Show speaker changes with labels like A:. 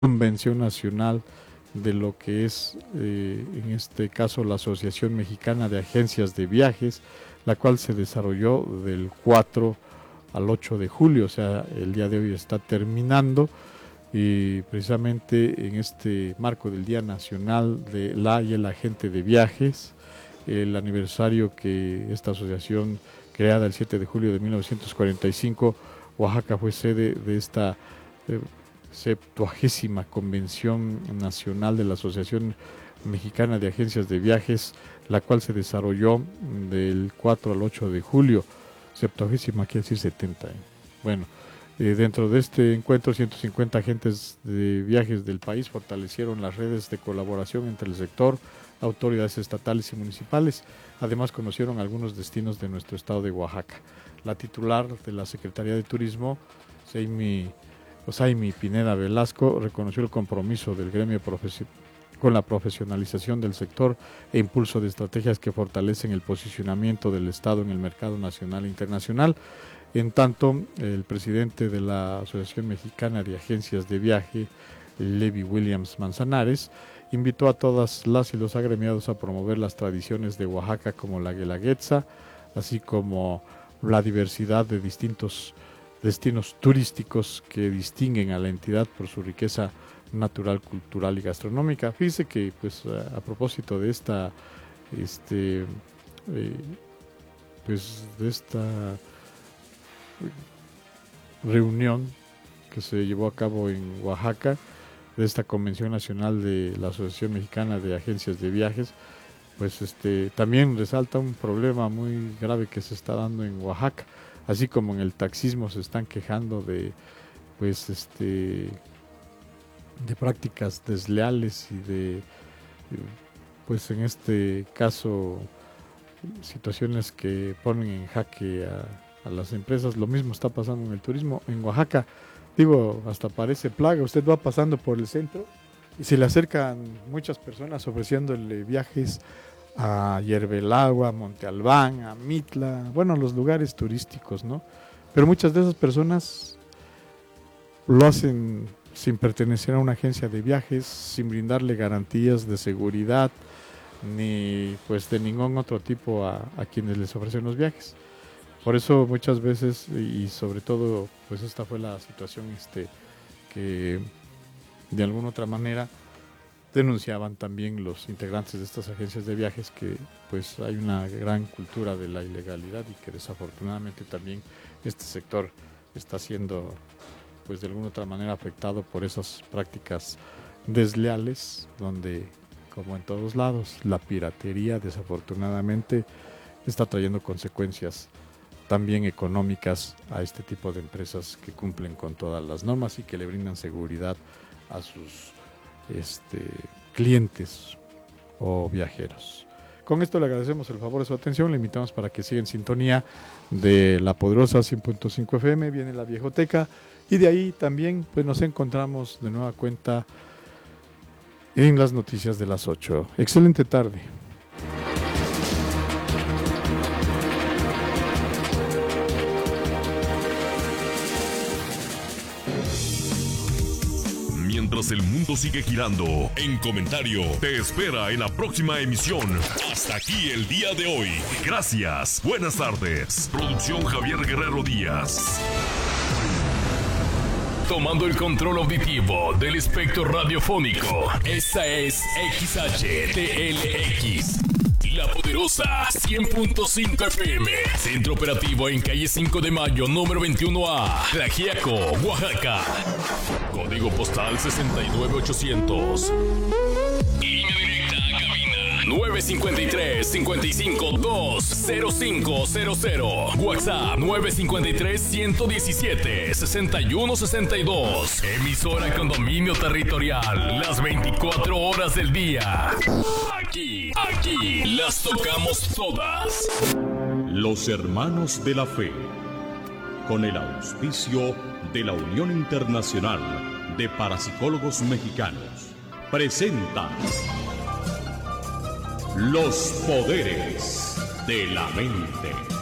A: convención nacional de lo que es, en este caso, la Asociación Mexicana de Agencias de Viajes, la cual se desarrolló del 4 al 8 de julio, o sea, el día de hoy está terminando, y precisamente en este marco del Día Nacional de la y el Agente de Viajes, el aniversario que esta asociación, creada el 7 de julio de 1945, Oaxaca fue sede de esta 70ª Convención Nacional de la Asociación Mexicana de Agencias de Viajes, la cual se desarrolló del 4 al 8 de julio. 70ª quiere decir 70. Bueno, dentro de este encuentro, 150 agentes de viajes del país fortalecieron las redes de colaboración entre el sector, autoridades estatales y municipales. Además, conocieron algunos destinos de nuestro estado de Oaxaca. La titular de la Secretaría de Turismo, Osaimi Pineda Velasco, reconoció el compromiso del gremio con la profesionalización del sector e impulso de estrategias que fortalecen el posicionamiento del Estado en el mercado nacional e internacional. En tanto, el presidente de la Asociación Mexicana de Agencias de Viaje, Levi Williams Manzanares, invitó a todas las y los agremiados a promover las tradiciones de Oaxaca como la guelaguetza, así como la diversidad de distintos destinos turísticos que distinguen a la entidad por su riqueza natural, cultural y gastronómica. Fíjese que, pues, a propósito de esta, de esta reunión que se llevó a cabo en Oaxaca, de esta Convención Nacional de la Asociación Mexicana de Agencias de Viajes, pues también resalta un problema muy grave que se está dando en Oaxaca, así como en el taxismo se están quejando de, pues, de prácticas desleales y de, pues en este caso, situaciones que ponen en jaque a las empresas. Lo mismo está pasando en el turismo en Oaxaca. Digo, hasta parece plaga. Usted va pasando por el centro y se le acercan muchas personas ofreciéndole viajes a Yerbelagua, a Monte Albán, a Mitla, bueno, los lugares turísticos, ¿no? Pero muchas de esas personas lo hacen sin pertenecer a una agencia de viajes, sin brindarle garantías de seguridad, ni pues de ningún otro tipo a quienes les ofrecen los viajes. Por eso muchas veces, y sobre todo, pues esta fue la situación que de alguna otra manera denunciaban también los integrantes de estas agencias de viajes, que pues hay una gran cultura de la ilegalidad y que desafortunadamente también este sector está siendo, pues de alguna otra manera, afectado por esas prácticas desleales, donde, como en todos lados, la piratería desafortunadamente está trayendo consecuencias también económicas a este tipo de empresas que cumplen con todas las normas y que le brindan seguridad a sus clientes o viajeros. Con esto le agradecemos el favor de su atención, le invitamos para que siga en sintonía de La Poderosa 100.5 FM, viene la Viejoteca, y de ahí también pues nos encontramos de nueva cuenta en las noticias de las 8. Excelente tarde.
B: Mientras el mundo sigue girando, en comentario te espera en la próxima emisión. Hasta aquí el día de hoy. Gracias. Buenas tardes. Producción Javier Guerrero Díaz. Tomando el control auditivo del espectro radiofónico. Esta es XHTLX. La Poderosa 100.5 FM. Centro operativo en calle 5 de Mayo, número 21A. Tlaxiaco, Oaxaca. Código postal 69800. Línea directa a cabina 953-55-20500. WhatsApp 953-117-6162. Emisora con dominio territorial las 24 horas del día. Aquí las tocamos todas.
C: Los Hermanos de la Fe, con el auspicio de la Unión Internacional de Parapsicólogos Mexicanos, presentan Los Poderes de la Mente.